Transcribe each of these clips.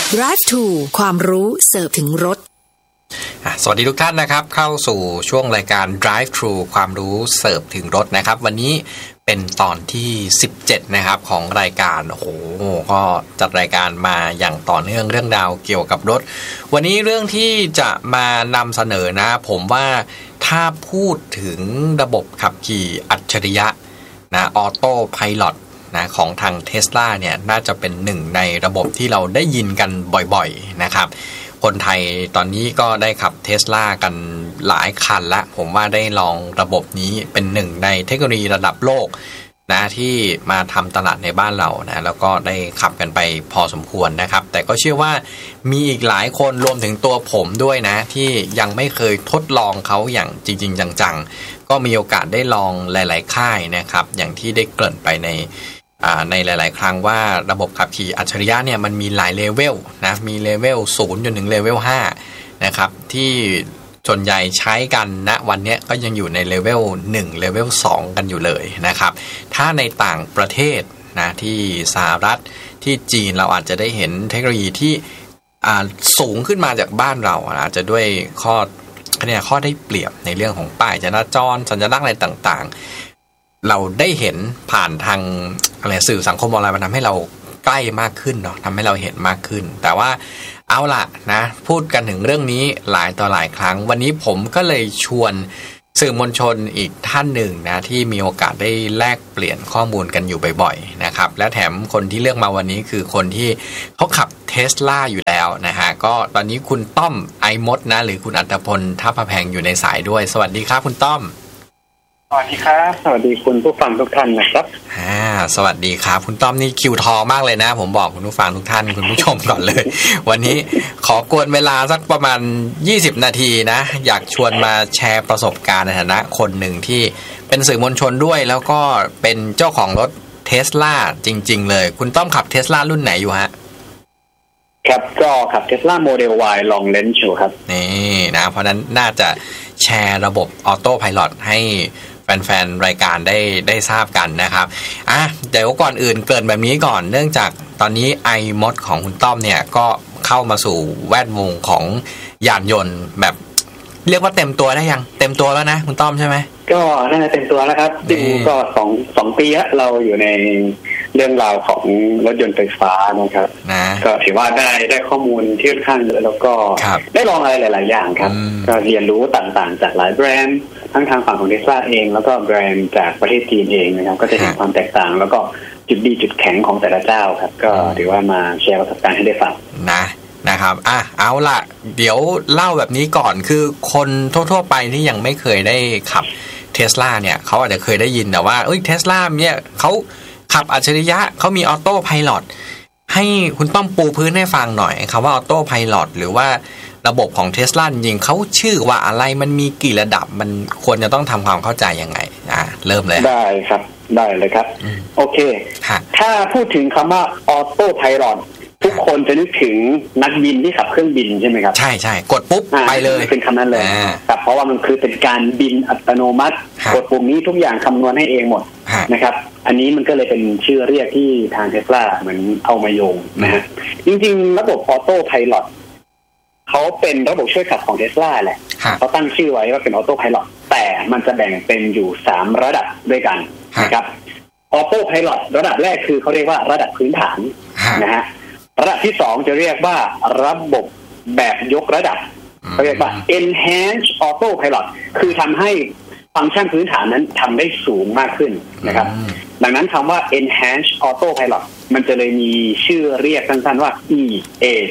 Drive to ความรู้เสิร์ฟถึงรถสวัสดีทุกท่านนะครับเข้าสู่ช่วงรายการ Drive Thru ความรู้เสิร์ฟถึงรถนะครับวันนี้เป็นตอนที่17นะครับของรายการโอ้โหก็จัดรายการมาอย่างต่อเนื่องเรื่องราวเกี่ยวกับรถวันนี้เรื่องที่จะมานำเสนอนะผมว่าถ้าพูดถึงระบบขับขี่อัจฉริยะนะออโต้ไพลอตนะของทาง Tesla เนี่ยน่าจะเป็นหนึ่งในระบบที่เราได้ยินกันบ่อยๆนะครับคนไทยตอนนี้ก็ได้ขับ Tesla กันหลายคันละผมว่าได้ลองระบบนี้เป็นหนึ่งในเทคโนโลยีระดับโลกนะที่มาทำตลาดในบ้านเรานะแล้วก็ได้ขับกันไปพอสมควรนะครับแต่ก็เชื่อว่ามีอีกหลายคนรวมถึงตัวผมด้วยนะที่ยังไม่เคยทดลองเขาอย่างจริงๆจังๆก็มีโอกาสได้ลองหลายๆค่ายนะครับอย่างที่ได้เกริ่นไปในหลายๆครั้งว่าระบบขับขี่อัจฉริยะเนี่ยมันมีหลายเลเวลนะมีเลเวล0จนถึงเลเวล5นะครับที่ส่วนใหญ่ใช้กันณวันนี้ก็ยังอยู่ในเลเวล1เลเวล2กันอยู่เลยนะครับถ้าในต่างประเทศนะที่สหรัฐที่จีนเราอาจจะได้เห็นเทคโนโลยีที่สูงขึ้นมาจากบ้านเราอาจจะด้วยข้อได้เปรียบในเรื่องของป้ายจราจรสัญลักษณ์อะไรต่างๆเราได้เห็นผ่านทางสื่อสังคมออนไลน์มันทำให้เราใกล้มากขึ้นเนาะทำให้เราเห็นมากขึ้นแต่ว่าเอาล่ะนะพูดกันถึงเรื่องนี้หลายต่อหลายครั้งวันนี้ผมก็เลยชวนสื่อมวลชนอีกท่านหนึ่งนะที่มีโอกาสได้แลกเปลี่ยนข้อมูลกันอยู่บ่อยๆนะครับและแถมคนที่เลือกมาวันนี้คือคนที่เขาขับ Tesla อยู่แล้วนะฮะก็ตอนนี้คุณต้อมไอมดนะหรือคุณอัตพลทัพพแพงอยู่ในสายด้วยสวัสดีครับคุณต้อมสวัสดีครับสวัสดีคุณผู้ฟังทุกท่านนะครับสวัสดีครับคุณต้อมนี่คิวทอมากเลยนะผมบอกคุณผู้ฟังทุกท่านคุณผู้ชมก่อนเลย วันนี้ขอกวนเวลาสักประมาณ20นาทีนะอยากชวนมาแชร์ประสบการณ์ในฐานะคนหนึ่งที่เป็นสื่อมวลชนด้วยแล้วก็เป็นเจ้าของรถ Tesla จริงๆเลยคุณต้อมขับ Tesla รุ่นไหนอยู่ฮะครับก็ขับ Tesla Model Y Long Range อยู่ครับนี่นะเพราะนั้นน่าจะแชร์ระบบออโต้ไพลอตให้แฟนๆรายการได้ทราบกันนะครับเดี๋ยวก่อนอื่นเกริ่นแบบนี้ก่อนเนื่องจากตอนนี้ไอมดของคุณต้อมเนี่ยก็เข้ามาสู่แวดวงของยานยนต์แบบเรียกว่าเต็มตัวได้ยังเต็มตัวแล้วนะคุณต้อมใช่ไหมก็น่าจะเต็มตัวแล้วครับจริงก็สองปีแล้วเราอยู่ในเรื่องราวของรถยนต์ไฟฟ้านะครับก็ถือว่าได้ข้อมูลที่ค่อนข้างเยอะแล้วก็ได้ลองอะไรหลายๆอย่างครับก็เรียนรู้ต่างๆจากหลายแบรนด์ทั้งทางฝั่งของ Tesla เองแล้วก็แบรนด์จากประเทศจีนเองนะครับก็จะเห็นความแตกต่างแล้วก็จุดดีจุดแข็งของแต่ละเจ้าครับก็ถือว่ามาแชร์ประสบการณ์ให้ได้ฟังนะครับเอาล่ะเดี๋ยวเล่าแบบนี้ก่อนคือคนทั่วๆไปที่ยังไม่เคยได้ขับ Tesla เนี่ยเขาอาจจะเคยได้ยินแต่ว่าTesla เนี่ยเขาขับอัจฉริยะเขามีออโต้ไพลอตให้คุณต้อมปูพื้นให้ฟังหน่อยคำว่าออโต้ไพลอตหรือว่าระบบของ Tesla จริงๆเขาชื่อว่าอะไรมันมีกี่ระดับมันควรจะต้องทำความเข้าใจยังไงเริ่มเลยได้ครับได้เลยครับโอเคถ้าพูดถึงคำว่าออโต้ไพลอตทุกคนจะนึกถึงนักบินที่ขับเครื่องบินใช่ไหมครับใช่กดปุ๊บไปเลยเป็นคำนั้นเลยครับเพราะว่ามันคือเป็นการบินอัตโนมัติกดปุ่มนี้ทุกอย่างคำนวณให้เองหมดนะครับอันนี้มันก็เลยเป็นชื่อเรียกที่ทาง Tesla เหมือนเอามาโยงนะฮะจริงๆระบบออโต้ไพลอตเขาเป็นระบบช่วยขับของ Tesla แหละเขาตั้งชื่อไว้ว่าเป็นออโต้ไพลอตแต่มันจะแบ่งเป็นอยู่3ระดับด้วยกันนะครับออโต้ไพลอตระดับแรกคือเขาเรียกว่าระดับพื้นฐานนะฮะระดับที่2จะเรียกว่าระบบแบบยกระดับเขาเรียกว่า enhanced auto pilot คือทำให้ฟังก์ชันพื้นฐานนั้นทำได้สูงมากขึ้นนะครับดังนั้นคำว่า enhanced auto pilot มันจะเลยมีชื่อเรียกสั้นๆว่า EAP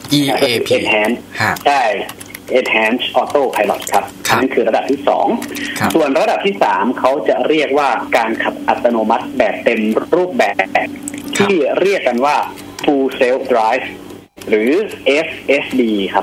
enhanced ใช่ enhanced auto pilot ครับนั่นคือระดับที่2ส่วนระดับที่3เขาจะเรียกว่าการขับอัตโนมัติแบบเต็มรูปแบบที่เรียกกันว่าFull Self Drive หรือ FSD ครับ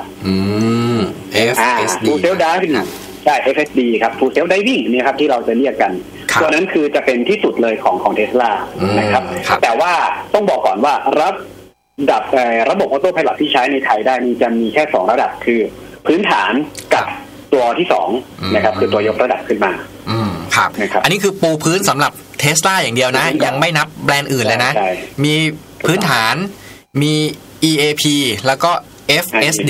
Full Self Drive ใช่ FSD ครับ Full Self Driving นี่ครับที่เราจะเรียกกันตัวนั้นคือจะเป็นที่สุดเลยของ Tesla นะครับแต่ว่าต้องบอกก่อนว่าระบบออโต้ไพลอตที่ใช้ในไทยได้นี่จะมีแค่2ระดับคือพื้นฐานกับตัวที่2นะครับคือตัวยกระดับขึ้นมาครับนะครับอันนี้คือปูพื้นสำหรับ Tesla อย่างเดียวนะยังไม่นับแบรนด์อื่นเลยนะมีพื้นฐานมี EAP แล้วก็ FSD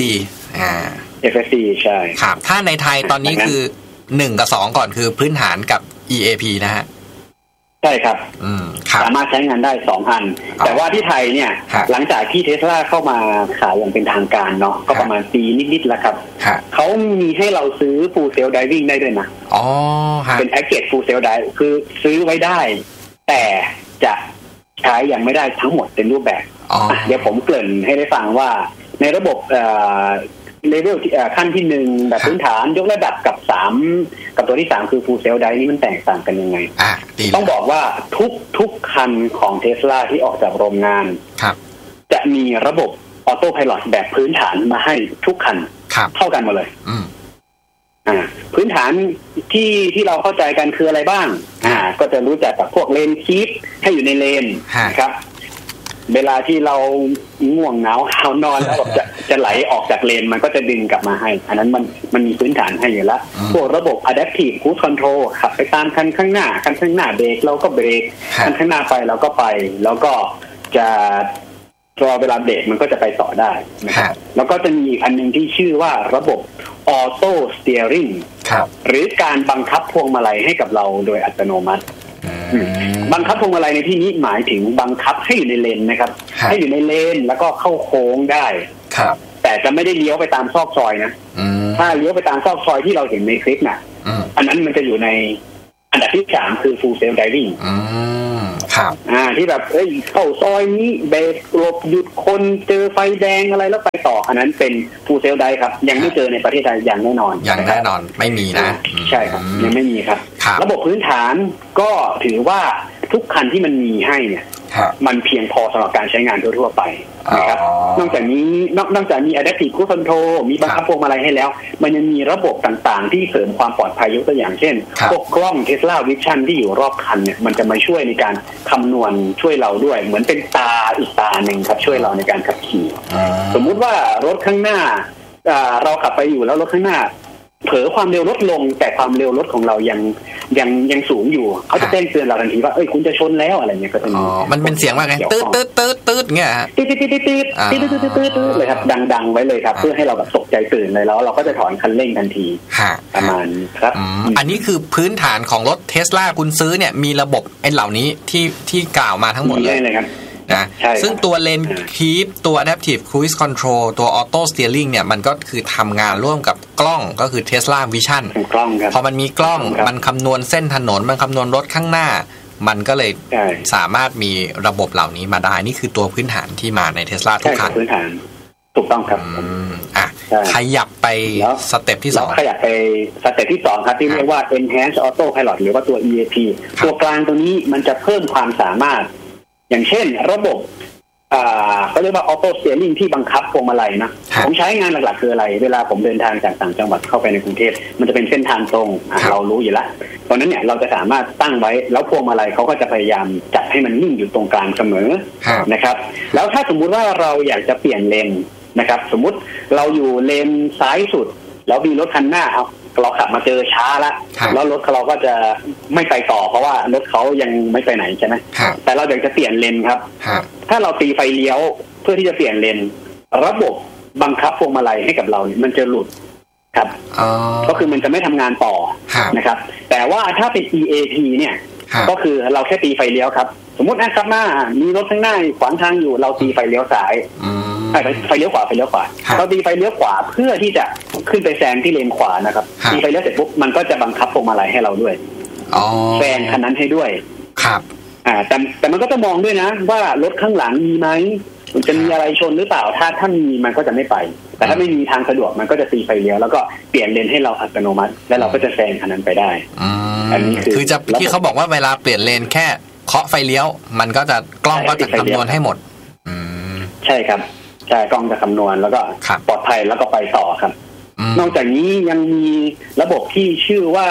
FSD ใช่ครับถ้าในไทยตอนนี้คือ1กับ2ก่อนคือพื้นฐานกับ EAP นะฮะใช่ครับสามารถใช้งานได้2อันแต่ว่าที่ไทยเนี่ยหลังจากที่ Tesla เข้ามาขายอย่างเป็นทางการเนาะก็ประมาณปีนิดๆแล้วครับเขามีให้เราซื้อ Full Self Driving ได้ด้วยนะเป็น Package Full Self Driving คือซื้อไว้ได้แต่จะใช้ยังไม่ได้ทั้งหมดเป็นรูปแบบเดี๋ยวผมเกริ่นให้ได้ฟังว่าในระบบเลเวลขั้นที่1แบบพื้นฐานยกระดับกับตัวที่3คือ Full Self Drive นี่มันแตกต่างกันยังไงต้องบอกว่าทุกคันของ Tesla ที่ออกจากโรงงานจะมีระบบออโต้ไพลอตแบบพื้นฐานมาให้ทุกคันเท่ากันหมดเลยพื้นฐานที่เราเข้าใจกันคืออะไรบ้างก็จะรู้จักกับพวกเลนคีปให้อยู่ในเลนนะครับเวลาที่เราง่วงเหงาหาวนอนแล้วจะไหลออกจากเลนมันก็จะดึงกลับมาให้อันนั้นมันมีพื้นฐานให้อยู่แล้วพวกระบบ Adaptive Cruise Control ขับไปตามคันข้างหน้าเบรกเราก็เบรกคันข้างหน้าไปเราก็ไปแล้วก็จะรอเวลาเบรกมันก็จะไปต่อได้นะครับแล้วก็จะมีอีกอันนึงที่ชื่อว่าระบบ Auto Steering หรือการบังคับพวงมาลัยให้กับเราโดยอัตโนมัติบังคับพวงมาลัยในที่นี้หมายถึงบังคับให้อยู่ในเลนนะครับให้อยู่ในเลนแล้วก็เข้าโค้งได้แต่จะไม่ได้เลี้ยวไปตามซอกซอยนะถ้าเลี้ยวไปตามซอกซอยที่เราเห็นในคลิปน่ะอันนั้นมันจะอยู่ในอันดับที่3คือ Full Self Driving ที่แบบเข้าซอยนี้เบรกหลบหยุดคนเจอไฟแดงอะไรแล้วไปต่ออันนั้นเป็น Full Self Drive ครับยังไม่เจอในประเทศไทยอย่างแน่นอนไม่มีนะใช่ครับยังไม่มีครับระบบพื้นฐานก็ถือว่าทุกคันที่มันมีให้เนี่ยมันเพียงพอสำหรับการใช้งานทั่วไปนะครับนอกจากมี Adaptive Cruise Control มีบังคับพวงมาลัยให้แล้วมันยังมีระบบต่างๆที่เสริมความปลอดภัยยกตัวอย่างเช่นพวกกล้อง Tesla Vision ที่อยู่รอบคันเนี่ยมันจะมาช่วยในการคำนวณช่วยเราด้วยเหมือนเป็นตาอีกตาหนึ่งครับช่วยเราในการขับขี่สมมุติว่ารถข้างหน้าเราขับไปอยู่แล้วรถข้างหน้าเผลอความเร็วลดลงแต่ความเร็วรถของเรายังสูงอยู่เขาจะแจ้งเตือนเราทันทีว่าคุณจะชนแล้วอะไรเงี้ยก็จะมีมันเป็นเสียงว่าไงตืดเงี้ยตืดเลยครับดังๆไว้เลยครับเพื่อให้เราแบบตกใจตื่นเลยแล้วเราก็จะถอนคันเร่งทันทีประมาณครับอันนี้คือพื้นฐานของรถ Tesla คุณซื้อเนี่ยมีระบบไอ้เหล่านี้ที่กล่าวมาทั้งหมดเลยครับนะซึ่งตัวเลนคีปตัว Adaptive Cruise Control ตัว Auto Steering เนี่ยมันก็คือทำงานร่วมกับกล้องก็คือ Tesla Vision พอมันมีกล้องมันคำนวณเส้นถนนมันคำนวณรถข้างหน้ามันก็เลยสามารถมีระบบเหล่านี้มาได้นี่คือตัวพื้นฐานที่มาใน Tesla ทุกคันพื้นฐานถูกต้องครับขยับไปสเต็ปที่2 ขยับไปสเต็ปที่2ครับที่เรียกว่า Enhanced Auto Pilot หรือว่าตัว EAP ตัวกลางตัวนี้มันจะเพิ่มความสามารถอย่างเช่นระบบเขาเรียกว่าออโต้สเตียริ่งที่บังคับพวงมาลัยนะผมใช้งานหลักๆคืออะไรเวลาผมเดินทางจากต่างจังหวัดเข้าไปในกรุงเทพมันจะเป็นเส้นทางตรงเรารู้อยู่แล้วตอนนั้นเนี่ยเราจะสามารถตั้งไว้แล้วพวงมาลัยเขาก็จะพยายามจัดให้มันนิ่งอยู่ตรงกลางเสมอนะครับแล้วถ้าสมมุติว่าเราอยากจะเปลี่ยนเลนนะครับสมมุติเราอยู่เลนซ้ายสุดแล้วมีรถคันหน้าเราขับมาเจอช้าแล้วรถเราก็จะไม่ไปต่อเพราะว่ารถเขายังไม่ไปไหนใช่ไหมแต่เราอยากจะเปลี่ยนเลนครับถ้าเราตีไฟเลี้ยวเพื่อที่จะเปลี่ยนเลนระบบบังคับพวงมาลัยให้กับเราเนี่ยมันจะหลุดครับก็คือมันจะไม่ทำงานต่อนะครับแต่ว่าถ้าเป็น EAP เนี่ยก็คือเราแค่ตีไฟเลี้ยวครับสมมตินะครับหน้ามีรถข้างหน้าขวางทางอยู่เราตีไฟเลี้ยวซ้ายไฟเลี้ยวขวาเราตีไฟเลี้ยวขวาเพื่อที่จะขึ้นไปแซงที่เลนขวานะครับตีไฟเลี้ยวเสร็จปุ๊บมันก็จะบังคับพวงมาลัยให้เราด้วยแซงคันนั้นให้ด้วยครับแต่มันก็จะมองด้วยนะว่ารถข้างหลังมีไหมมันจะมีอะไรชนหรือเปล่าถ้ามีมันก็จะไม่ไปแต่ถ้าไม่มีทางสะดวกมันก็จะตีไฟเลี้ยวแล้วก็เปลี่ยนเลนให้เราอัตโนมัติแล้วเราก็จะแซงคันนั้นไปได้อันนี้คือจะที่เขาบอกว่าเวลาเปลี่ยนเลนแค่เคาะไฟเลี้ยวมันก็จะกล้องก็จะคำนวณให้หมดใช่ครับใช่กล้องจะคำนวณแล้วก็ปลอดภัยแล้วก็ไปต่อครับนอกจากนี้ยังมีระบบที่ชื่อว่า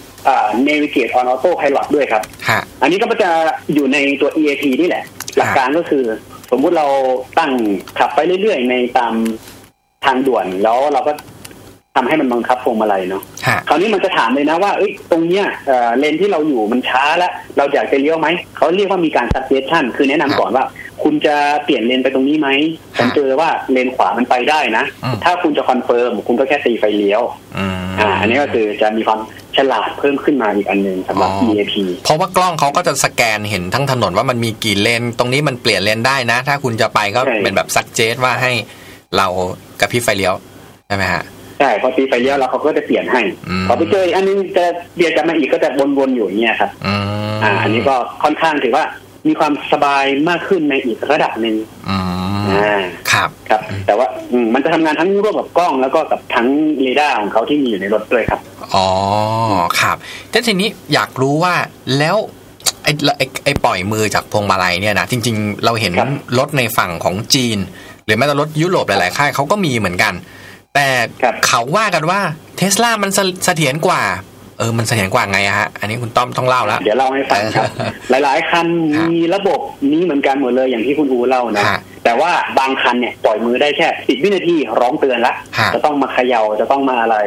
Navigate on Auto Pilot ด้วยครับอันนี้ก็จะอยู่ในตัว EAP นี่แหละหลักการก็คือสมมุติเราตั้งขับไปเรื่อยๆในตามทางด่วนแล้วเราก็ทำให้มันบังคับพวงมาลัยเนาะคราวนี้มันจะถามเลยนะว่าตรงเนี้ยเลนที่เราอยู่มันช้าแล้วเราอยากจะเลี้ยวไหมเขาเรียกว่ามีการ suggestion คือแนะนำก่อนว่าคุณจะเปลี่ยนเลนไปตรงนี้ไหมผมเจอว่าเลนขวามันไปได้นะถ้าคุณจะคอนเฟิร์มคุณก็แค่ตีไฟเลี้ยวอันนี้ก็คือจะมีความฉลาดเพิ่มขึ้นมาอีกอันนึงสำหรับ EAP เพราะว่ากล้องเขาก็จะสแกนเห็นทั้งถนนว่ามันมีกี่เลนตรงนี้มันเปลี่ยนเลนได้นะถ้าคุณจะไปก็เป็นแบบซักเจสว่าให้เรากระพริบไฟเลี้ยวใช่ไหมฮะใช่พอตีไฟเลี้ยวแล้วเขาก็จะเปลี่ยนให้พอไปเจออันนึงจะเปลี่ยนกลับมาอีกก็จะวนๆอยู่อย่างเงี้ยครับอันนี้ก็ค่อนข้างถือว่ามีความสบายมากขึ้นในอีกระดับหนึ่งครับครับแต่ว่ามันจะทำงานทั้งร่วมกับกล้องแล้วก็กับทั้งเรดาร์ของเขาที่มีอยู่ในรถด้วยครับอ๋อครับแต่ทีนี้อยากรู้ว่าแล้วไอ้ปล่อยมือจากพวงมาลัยเนี่ยนะจริงๆเราเห็นรถในฝั่งของจีนหรือแม้แต่รถยุโรปหลายๆค่ายเขาก็มีเหมือนกันแต่เขาว่ากันว่า Tesla มันเสถียรกว่ามันเสถียรกว่าไงฮะอันนี้คุณต้อมต้องเล่าแล้วเดี๋ยวเล่าให้ฟังครับหลายๆคันมีระบบนี้เหมือนกันหมดเลยอย่างที่คุณอูเล่านะแต่ว่าบางคันเนี่ยปล่อยมือได้แค่10วินาทีร้องเตือนละจะต้องมาเขย่าจะต้องมาอะไร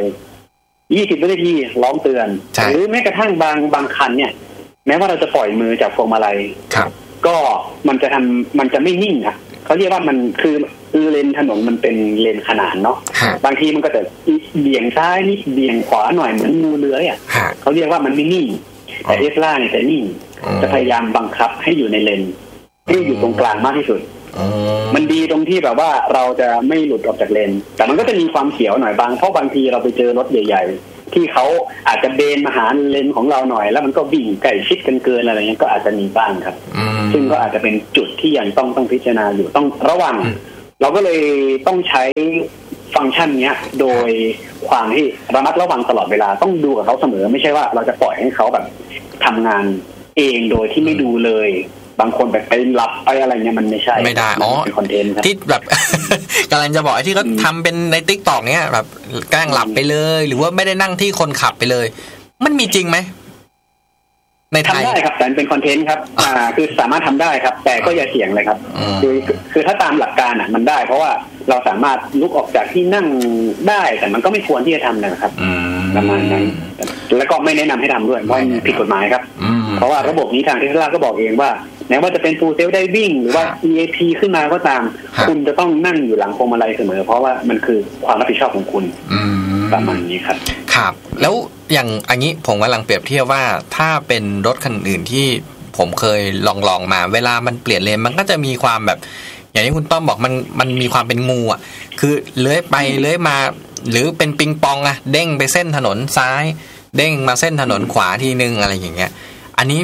20วินาทีร้องเตือนหรือแม้กระทั่งบางคันเนี่ยแม้ว่าเราจะปล่อยมือจากพวงมาลัยก็มันจะไม่นิ่งอ่ะเขาเรียกว่ามันคือเลนถนนมันเป็นเลนขนานเนาะบางทีมันก็จะเบี่ยงซ้ายนิดเบี่ยงขวาหน่อยเหมือนงูเลื้อยอ่ะเขาเรียกว่ามันไม่นิ่งแต่เทสลาเนี่ยจะนิ่งจะพยายามบังคับให้อยู่ในเลนที่อยู่ตรงกลางมากที่สุดมันดีตรงที่แบบว่าเราจะไม่หลุดออกจากเลนแต่มันก็จะมีความเขียวหน่อยเพราะบางทีเราไปเจอรถใหญ่ๆที่เขาอาจจะเบนมาหาเลนของเราหน่อยแล้วมันก็วิ่งใกล้ชิดกันเกินอะไรเงี้ยก็อาจจะมีบ้างครับซึ่งก็อาจจะเป็นจุดที่ยังต้องพิจารณาอยู่ต้องระวังเราก็เลยต้องใช้ฟังก์ชันนี้โดยความที่ระมัดระวังตลอดเวลาต้องดูกับเขาเสมอไม่ใช่ว่าเราจะปล่อยให้เขาแบบทำงานเองโดยที่ไม่ดูเลยบางคนแบบไปหลับไปอะไรเงี้ยมันไม่ใช่ไม่ได้เป็นคอนเทนต์ครับที่แบบกำลังจะบอกไอ้ที่เขาทำเป็นใน TikTok เนี้ยแบบแกล้งหลับไปเลยหรือว่าไม่ได้นั่งที่คนขับไปเลยมันมีจริงไหมในไทยทำได้ครับแต่เป็นคอนเทนต์ครับคือสามารถทำได้ครับแต่ก็อย่าเสี่ยงเลยครับคือถ้าตามหลักการมันได้เพราะว่าเราสามารถลุกออกจากที่นั่งได้แต่มันก็ไม่ควรที่จะทำนะครับประมาณนั้นแล้วก็ไม่แนะนำให้ทำด้วยเพราะผิดกฎหมายครับเพราะว่าระบบนี้ทาง Tesla ก็บอกเองว่าแม้ว่าจะเป็น Full Self Driving หรือว่า EAP ขึ้นมาก็ตามคุณจะต้องนั่งอยู่หลังพวงมาลัยเสมอเพราะว่ามันคือความรับผิดชอบของคุณประมาณนี้ครับครับแล้วอย่างอันนี้ผมกำลังเปรียบเทียบว่าถ้าเป็นรถคันอื่นที่ผมเคยลองมาเวลามันเปลี่ยนเลนมันก็จะมีความแบบอย่างที่คุณต้อมบอกมันมีความเป็นงูอ่ะคือเลื้อยไปเลื้อยมาหรือเป็นปิงปองอะเด้งไปเส้นถนนซ้ายเด้งมาเส้นถนนขวาทีนึงอะไรอย่างเงี้ยอันนี้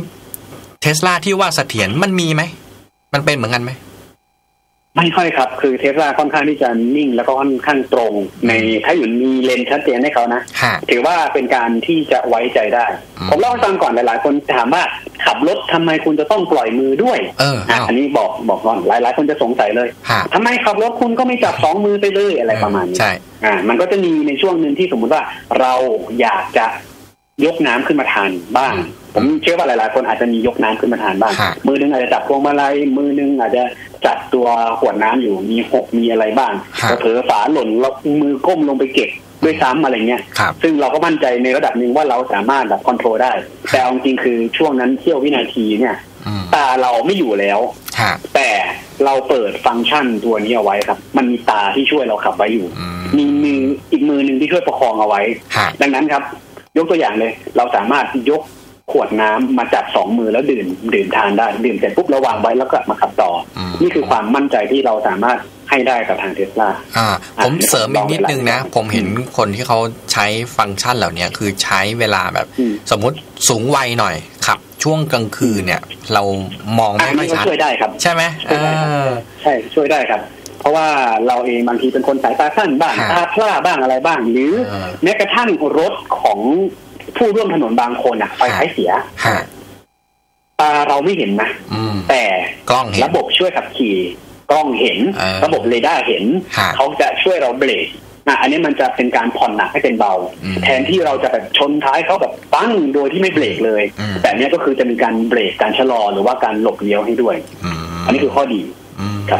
Tesla ที่ว่าเสถียรมันมีไหมมันเป็นเหมือนกันไหมไม่ค่อยครับคือTeslaค่อนข้างที่จะนิ่งแล้วก็ค่อนข้างตรงในถ้าอยู่มีเลนชัดเจนให้เขานะถือว่าเป็นการที่จะไว้ใจได้ผมเล่าให้ฟังก่อนหลายๆคนถามว่าขับรถทำไมคุณจะต้องปล่อยมือด้วยอันนี้บอกก่อนหลายๆคนจะสงสัยเลยทำไมขับรถคุณก็ไม่จับ2มือไปเลยอะไรประมาณนี้มันก็จะมีในช่วงนึงที่สมมุติว่าเราอยากจะยกน้ำขึ้นมาทานบ้างผมเชื่อว่าหลายๆคนอาจจะมียกน้ำขึ้นมาทานบ้างมือนึงอาจจะจับพวงมาลัยมือนึงอาจจะจับตัวขวดน้ำอยู่มีหกมีอะไรบ้างเผลอฝาหล่นแล้วมือก้มลงไปเก็บด้วยซ้ำอะไรเงี้ยซึ่งเราก็มั่นใจในระดับหนึ่งว่าเราสามารถแบบคอนโทรลได้แต่จริงๆคือช่วงนั้นเที่ยววินาทีเนี่ยตาเราไม่อยู่แล้วแต่เราเปิดฟังก์ชันตัวนี้เอาไว้ครับมันมีตาที่ช่วยเราขับไว้อยู่มีมืออีกมือนึงที่ช่วยประคองเอาไว้ดังนั้นครับยกตัวอย่างเลยเราสามารถยกขวดน้ำมาจับ2มือแล้วดื่มทานได้ดื่มเสร็จปุ๊บระวางไว้แล้วก็มาขับต่อนี่คือความมั่นใจที่เราสามารถให้ได้กับทาง Tesla ผมเสริมอีกนิดนึงนะผมเห็นคนที่เขาใช้ฟังก์ชันเหล่านี้คือใช้เวลาแบบสมมุติสูงวัยหน่อยขับช่วงกลางคืนเนี่ยเรามองไม่ค่อยชัดช่วยได้ครับใช่ไหมใช่ช่วยได้ครับเพราะว่าเราเองบางทีเป็นคนสายตาสั้นบ้างตาพร่าบ้างอะไรบ้างหรือแม้กระทั่งรถของผู้ร่วมถนนบางคนไฟท้ายเสียตาเราไม่เห็นนะแต่กล้องเห็นระบบช่วยขับขี่กล้องเห็นระบบเรดาร์เห็นเขาจะช่วยเราเบรกอันนี้มันจะเป็นการผ่อนหนักให้เป็นเบาแทนที่เราจะแบบชนท้ายเขาแบบปั้งโดยที่ไม่เบรกเลยแต่เนี้ยก็คือจะมีการเบรกการชะลอหรือว่าการหลบเลี้ยวให้ด้วยอันนี้คือข้อดีครับ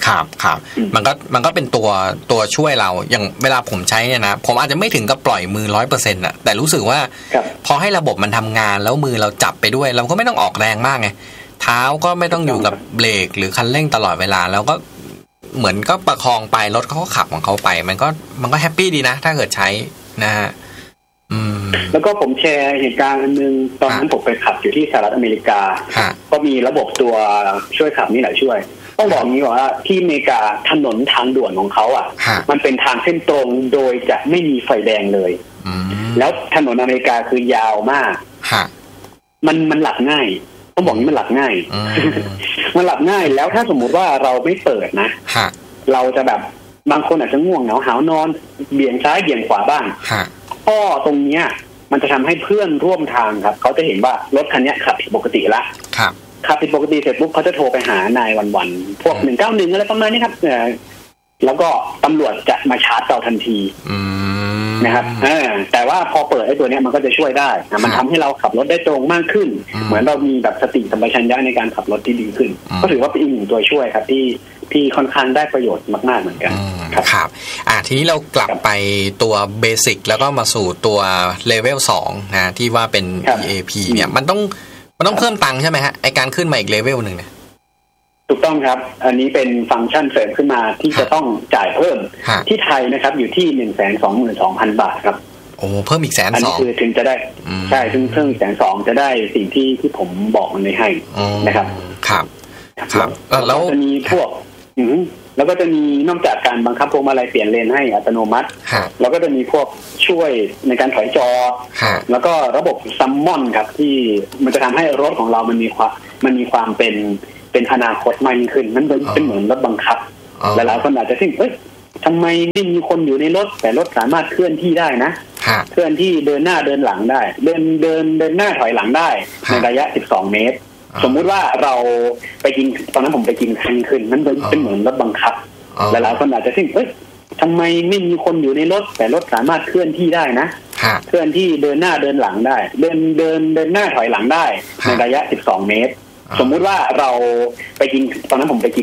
ครับมันก็เป็นตัวช่วยเราอย่างเวลาผมใช้เนี่ยนะผมอาจจะไม่ถึงกับปล่อยมือ 100% น่ะแต่รู้สึกว่าพอให้ระบบมันทำงานแล้วมือเราจับไปด้วยเราก็ไม่ต้องออกแรงมากไงเท้าก็ไม่ต้องอยู่กับเบรกหรือคันเร่งตลอดเวลาแล้วก็เหมือนก็ประคองไปรถเขาก็ขับของเขาไปมันก็แฮปปี้ดีนะถ้าเกิดใช้นะฮะแล้วก็ผมแชร์เหตุการณ์อันนึงตอนนั้นผมไปขับอยู่ที่สหรัฐอเมริกาก็มีระบบตัวช่วยขับนี่แหละช่วยต้องบอกนี้ว่าที่อเมริกาถนนทางด่วนของเขาอ่ะมันเป็นทางเส้นตรงโดยจะไม่มีไฟแดงเลยแล้วถนนอเมริกาคือยาวมากมันหลับง่ายต้องบอกนี้มันหลับง่ายมันหลับง่ายแล้วถ้าสมมุติว่าเราไม่เปิดนะเราจะแบบบางคนอาจจะง่วงเหงาหาวนอนเบี่ยงซ้ายเบี่ยงขวาบ้างก็ตรงเนี้ยมันจะทำให้เพื่อนร่วมทางครับเขาจะเห็นว่ารถคันนี้ขับผิดปกติละขับผิดปกติเสร็จปุ๊บเขาจะโทรไปหานายวันพวก191อะไรประมาณนี้ครับแล้วก็ตำรวจจะมาชาร์จเราทันทีนะครับแต่ว่าพอเปิดไอ้ตัวนี้มันก็จะช่วยได้มันทำให้เราขับรถได้ตรงมากขึ้นเหมือนเรามีแบบสติสัมปชัญญะในการขับรถที่ดีขึ้นก็ถือว่าเป็นอีกหนึ่งตัวช่วยครับที่ค่อนข้างได้ประโยชน์มากๆเหมือนกันครับทีนี้เรากลับไปตัวเบสิกแล้วก็มาสู่ตัวเลเวล2นะที่ว่าเป็น EAP เนี่ยมันต้องเพิ่มตังค์ใช่ไหมฮะไอการขึ้นมาอีกเลเวลนึงเนี่ยถูกต้องครับอันนี้เป็นฟังก์ชันเสริมขึ้นมาที่จะต้องจ่ายเพิ่มที่ไทยนะครับอยู่ที่ 122,000 บาทครับโอ้เพิ่มอีก120,000 อันนี้คือถึงจะได้ใช่ถึงเพิ่ม120,000จะได้สิ่งที่ผมบอกมันให้นะครับครับแล้วจะมีพวกแล้วก็จะมีนอกจากการบังคับพวงมาลัยเปลี่ยนเลนให้อัตโนมัติแล้วก็จะมีพวกช่วยในการถอยจอแล้วก็ระบบซัมมอนครับที่มันจะทำให้รถของเรามันมีความเป็นอนาคตมากยิ่งขึ้นมันเป็นเหมือนรถบังคับหลายๆคนอาจจะคิดทำไมไม่มีคนอยู่ในรถแต่รถสามารถเคลื่อนที่ได้นะเคลื่อนที่เดินหน้าเดินหลังได้เดินหน้าถอยหลังได้ในระยะ12 เมตรสมมุติว่าเราไปกินตอนนั้นผมไปกินคันขึ้นมันเป็นเหมือนรถบังคับหลายๆคนอาจจะคิดทำไมไม่มีคนอยู่ในรถแต่รถสามารถเคลื่อนที่ได้นะเคลื่อนที่เดินหน้าเดินหลังได้เดินหน้าถอยหลังได้ในระยะ12 เมตรสมมุติว่าเราไปกินตอนนั้นผมไปกิน